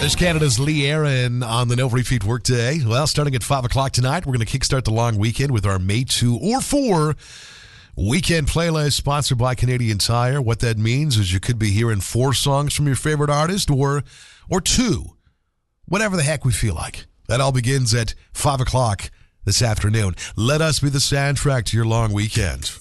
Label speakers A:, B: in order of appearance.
A: There's Canada's Lee Aaron on the No Repeat Workday. Well, starting at 5 o'clock tonight, we're going to kickstart the long weekend with our May 2 or 4 weekend playlist sponsored by Canadian Tire. What that means is you could be hearing 4 songs from your favorite artist or 2, whatever the heck we feel like. That all begins at 5 o'clock this afternoon. Let us be the soundtrack to your long weekend.